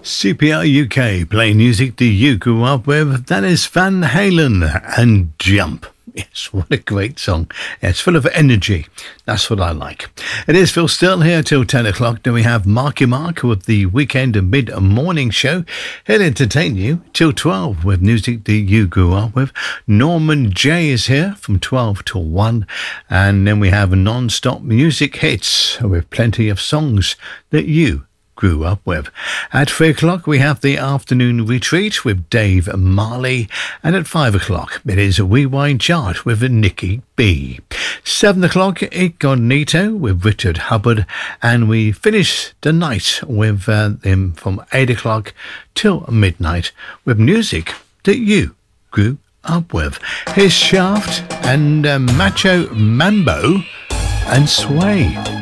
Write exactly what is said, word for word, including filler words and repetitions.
C P R U K, playing music that you grew up with. That is Van Halen and Jump. Yes, what a great song. Yeah, it's full of energy. That's what I like. It is Phil Still here till ten o'clock. Then we have Marky Mark with the Weekend and Mid-Morning Show. He'll entertain you till twelve with music that you grew up with. Norman J is here from twelve till one. And then we have non-stop music hits with plenty of songs that you grew up with. At three o'clock we have the Afternoon Retreat with Dave Marley, and at five o'clock it is a Rewind Chart with Nikki B. seven o'clock Incognito with Richard Hubbard, and we finish the night with uh, them from eight o'clock till midnight with music that you grew up with. Here's Shaft and uh, Macho Mambo and Sway.